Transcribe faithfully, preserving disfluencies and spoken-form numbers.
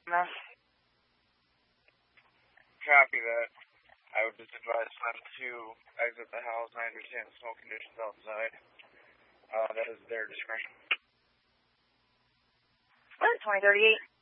No. Copy that. I would just advise them to exit the house. I understand the smoke conditions outside. Uh, that is their discretion. twenty thirty-eight.